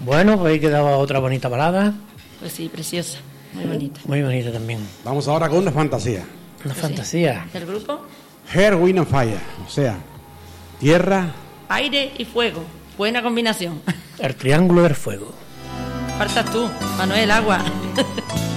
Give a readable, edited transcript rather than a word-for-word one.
Bueno, pues ahí quedaba otra bonita balada. Pues sí, preciosa, muy bonita. Muy bonita también. Vamos ahora con una fantasía. Una Pues fantasía. ¿El grupo? Air, Wind and Fire, o sea, tierra, Aire y fuego. Buena combinación. El triángulo del fuego. Faltas tú, Manuel, agua.